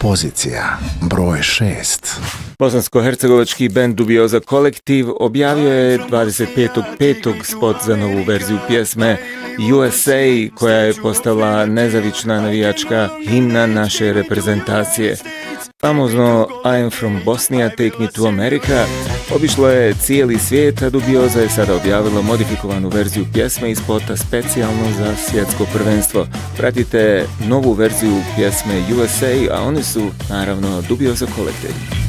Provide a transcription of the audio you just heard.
Pozicija broj 6. Bosansko-hercegovački bend Dubioza Kolektiv objavio je 25.5. spot za novu verziju pjesme USA, koja je postala nezavična navijačka himna naše reprezentacije. Famozno I am from Bosnia, take me to America obišlo je cijeli svijet, a Dubioza je sada objavila modifikovanu verziju pjesme i spota specijalno za svjetsko prvenstvo. Pratite novu verziju pjesme USA, a oni su naravno Dubioza Kolektiv.